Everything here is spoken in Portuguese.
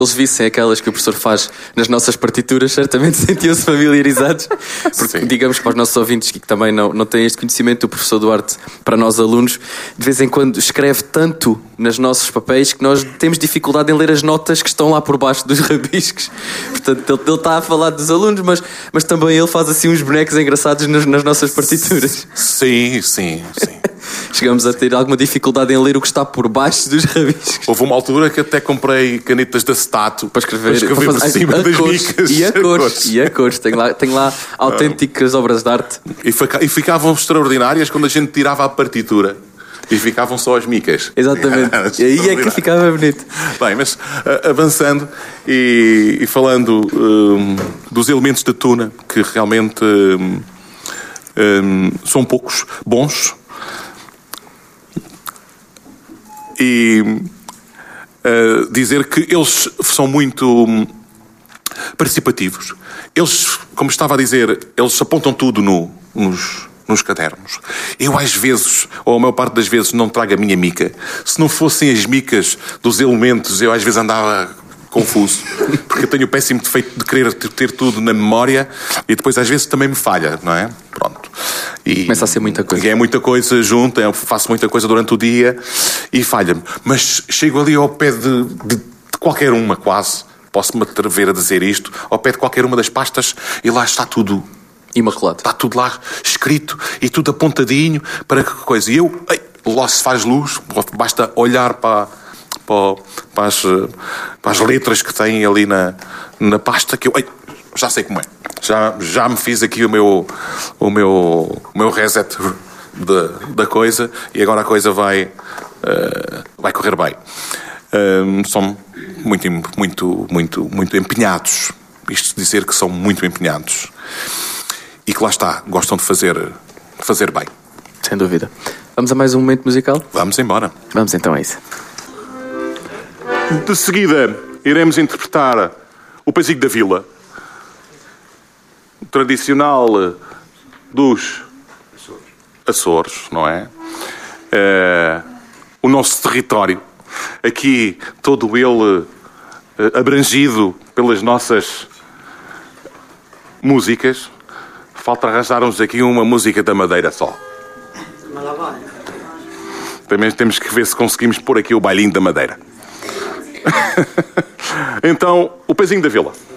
eles vissem aquelas que o professor faz nas nossas partituras, certamente sentiam-se familiarizados, porque Sim. digamos que para os nossos ouvintes que também não têm este conhecimento, o professor Duarte, para nós alunos, de vez em quando escreve tanto nos nossos papéis que nós temos dificuldade em ler as notas que estão lá por baixo dos rabiscos. Portanto, ele está a falar dos alunos, mas também ele faz assim uns bonecos engraçados nas nossas partituras. Sim. Chegamos a ter alguma dificuldade em ler o que está por baixo dos rabiscos. Houve uma altura que até comprei canetas de acetato Para escrever por cima das micas. E a cores. Tem lá autênticas obras de arte. E ficavam extraordinárias quando a gente tirava a partitura. E ficavam só as micas. Exatamente. E aí é que ficava bonito. Bem, mas avançando e falando dos elementos da tuna, que realmente são poucos, bons. E dizer que eles são muito participativos. Eles, como estava a dizer, eles apontam tudo nos cadernos. Eu às vezes, ou a maior parte das vezes, não trago a minha mica. Se não fossem as micas dos elementos, eu às vezes andava confuso, porque eu tenho o péssimo defeito de querer ter tudo na memória e depois às vezes também me falha, não é? Pronto. E começa a ser muita coisa. É muita coisa junto, eu faço muita coisa durante o dia e falha-me. Mas chego ali ao pé de qualquer uma, quase, posso-me atrever a dizer isto, ao pé de qualquer uma das pastas e lá está tudo. Imaculado. Está tudo lá escrito e tudo apontadinho para que coisa. E eu, lá se faz luz, basta olhar para as letras que têm ali na pasta que eu já sei como é. Já me fiz aqui o meu reset da coisa e agora a coisa vai correr bem. São muito empenhados. Isto dizer que são muito empenhados. E que lá está, gostam de fazer bem. Sem dúvida. Vamos a mais um momento musical? Vamos embora. Vamos então a isso. De seguida, iremos interpretar o Pezinho da Vila. Tradicional dos Açores, não é? O nosso território. Aqui, todo ele abrangido pelas nossas músicas. Falta arranjar-nos aqui uma música da Madeira só. Também temos que ver se conseguimos pôr aqui o bailinho da Madeira. Então, o Pezinho da Vila.